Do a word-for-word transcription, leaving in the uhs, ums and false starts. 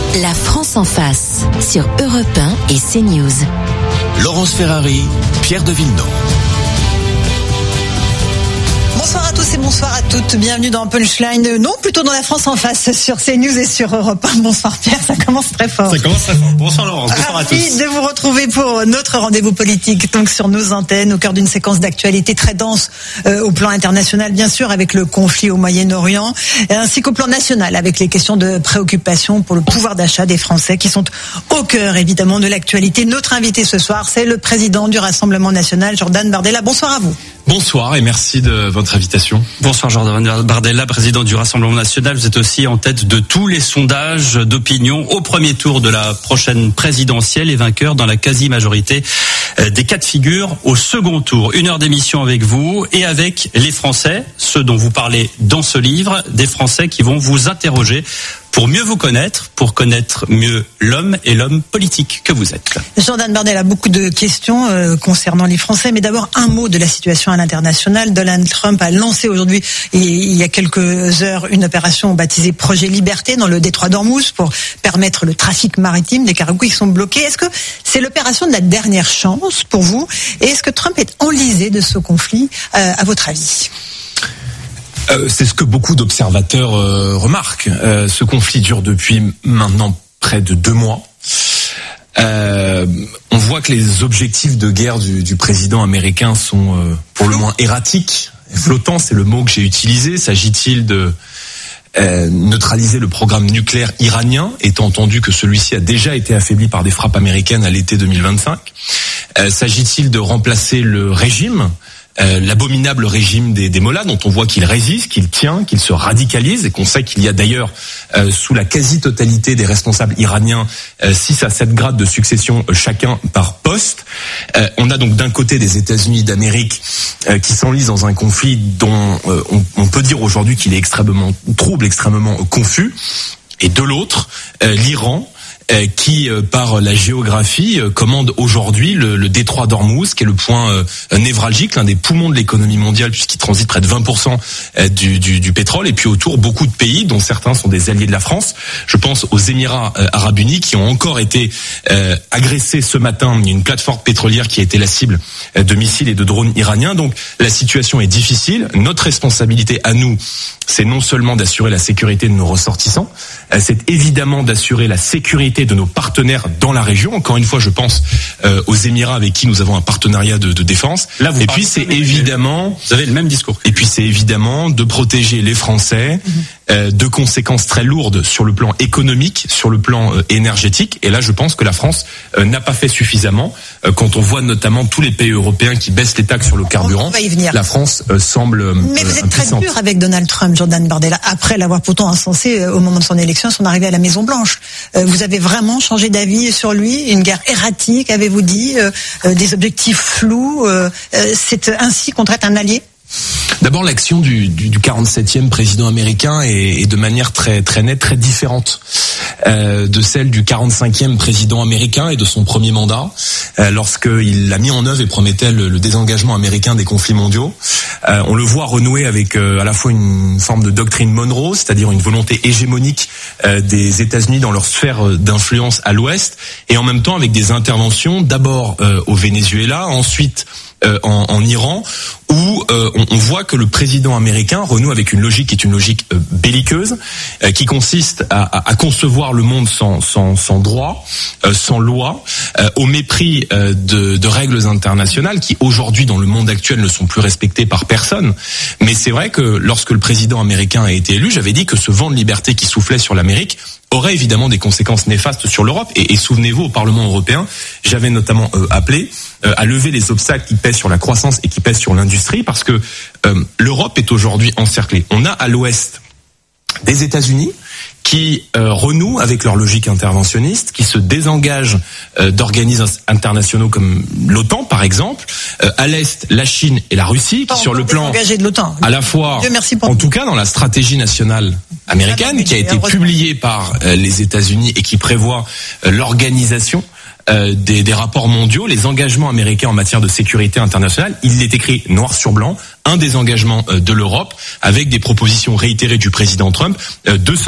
La France en face, sur Europe un et CNews. Laurence Ferrari, Pierre de Villeneuve. Bonsoir à tous et bonsoir à toutes. Bienvenue dans Punchline. Non, plutôt dans La France en face sur CNews et sur Europe un. Bonsoir Pierre, ça commence très fort. Ça commence très fort. Bonsoir Laurence, bonsoir à tous. Ravi de vous retrouver pour notre rendez-vous politique, donc sur nos antennes, au cœur d'une séquence d'actualité très dense euh, au plan international, bien sûr, avec le conflit au Moyen-Orient, ainsi qu'au plan national, avec les questions de préoccupation pour le pouvoir d'achat des Français, qui sont au cœur, évidemment, de l'actualité. Notre invité ce soir, c'est le président du Rassemblement national, Jordan Bardella. Bonsoir à vous. Bonsoir et merci de votre invitation. Bonsoir Jordan Bardella, président du Rassemblement national. Vous êtes aussi en tête de tous les sondages d'opinion au premier tour de la prochaine présidentielle et vainqueur dans la quasi-majorité des cas de figure au second tour. Une heure d'émission avec vous et avec les Français, ceux dont vous parlez dans ce livre, des Français qui vont vous interroger pour mieux vous connaître, pour connaître mieux l'homme et l'homme politique que vous êtes. Jordan Bardella a beaucoup de questions euh, concernant les Français, mais d'abord un mot de la situation à l'international. Donald Trump a lancé aujourd'hui, il y a quelques heures, une opération baptisée Projet Liberté dans le détroit d'Ormuz pour permettre le trafic maritime des cargos qui sont bloqués. Est-ce que c'est l'opération de la dernière chance pour vous? Et est-ce que Trump est enlisé de ce conflit, euh, à votre avis? Euh, c'est ce que beaucoup d'observateurs euh, remarquent. Euh, ce conflit dure depuis maintenant près de deux mois. Euh, on voit que les objectifs de guerre du, du président américain sont euh, pour le moins erratiques. Flottants, c'est le mot que j'ai utilisé. S'agit-il de euh, neutraliser le programme nucléaire iranien, étant entendu que celui-ci a déjà été affaibli par des frappes américaines à l'été deux mille vingt-cinq? euh, S'agit-il de remplacer le régime Euh, l'abominable régime des, des mollahs, dont on voit qu'il résiste, qu'il tient, qu'il se radicalise, et qu'on sait qu'il y a d'ailleurs, euh, sous la quasi-totalité des responsables iraniens, euh, six à sept grades de succession euh, chacun par poste. Euh, on a donc d'un côté des États-Unis d'Amérique euh, qui s'enlisent dans un conflit dont euh, on, on peut dire aujourd'hui qu'il est extrêmement trouble, extrêmement euh, confus, et de l'autre, euh, l'Iran, qui, par la géographie, commande aujourd'hui le, le détroit d'Ormuz, qui est le point euh, névralgique, l'un des poumons de l'économie mondiale, puisqu'il transite près de vingt pour cent du, du, du pétrole, et puis autour beaucoup de pays, dont certains sont des alliés de la France. Je pense aux Émirats euh, arabes unis, qui ont encore été euh, agressés ce matin. Il y a une plateforme pétrolière qui a été la cible de missiles et de drones iraniens. Donc la situation est difficile. Notre responsabilité à nous, c'est non seulement d'assurer la sécurité de nos ressortissants, euh, c'est évidemment d'assurer la sécurité de nos partenaires dans la région. Encore une fois, je pense euh, aux Émirats avec qui nous avons un partenariat de, de défense. Là, vous et puis c'est évidemment, vous avez le même discours. Et puis c'est évidemment de protéger les Français mmh. euh, de conséquences très lourdes sur le plan économique, sur le plan euh, énergétique. Et là, je pense que la France euh, n'a pas fait suffisamment. Euh, quand on voit notamment tous les pays européens qui baissent les taxes sur le carburant, on va y venir. La France euh, semble euh, Mais vous êtes impuissante. très dur avec Donald Trump, Jordan Bardella, après l'avoir pourtant incensé euh, au moment de son élection, son arrivée à la Maison Blanche. Euh, vous avez vraiment changé d'avis sur lui? Une guerre erratique, avez-vous dit, euh, euh, des objectifs flous, euh, euh, c'est ainsi qu'on traite un allié? D'abord, l'action du, du, du quarante-septième président américain est, est de manière très très nette, très différente euh, de celle du quarante-cinquième président américain et de son premier mandat, euh, lorsqu'il l'a mis en œuvre et promettait le, le désengagement américain des conflits mondiaux. Euh, on le voit renouer avec euh, à la fois une forme de doctrine Monroe, c'est-à-dire une volonté hégémonique euh, des États-Unis dans leur sphère d'influence à l'Ouest, et en même temps avec des interventions d'abord euh, au Venezuela, ensuite Euh, en, en Iran, où euh, on, on voit que le président américain renoue avec une logique qui est une logique euh, belliqueuse, euh, qui consiste à, à, à concevoir le monde sans, sans, sans droit, euh, sans loi, euh, au mépris euh, de, de règles internationales qui aujourd'hui dans le monde actuel ne sont plus respectées par personne. Mais c'est vrai que lorsque le président américain a été élu, j'avais dit que ce vent de liberté qui soufflait sur l'Amérique aurait évidemment des conséquences néfastes sur l'Europe. Et, et souvenez-vous, au Parlement européen, j'avais notamment euh, appelé euh, à lever les obstacles qui pèsent sur la croissance et qui pèsent sur l'industrie, parce que euh, l'Europe est aujourd'hui encerclée. On a à l'ouest des États-Unis qui euh, renouent avec leur logique interventionniste, qui se désengagent euh, d'organismes internationaux comme l'OTAN, par exemple. Euh, à l'est, la Chine et la Russie, qui sur le plan de l'OTAN, à la fois, en tout cas dans la stratégie nationale américaine, qui a été publiée par euh, les États-Unis et qui prévoit euh, l'organisation euh, des, des rapports mondiaux, les engagements américains en matière de sécurité internationale. Il est écrit noir sur blanc, un des engagements euh, de l'Europe, avec des propositions réitérées du président Trump euh, de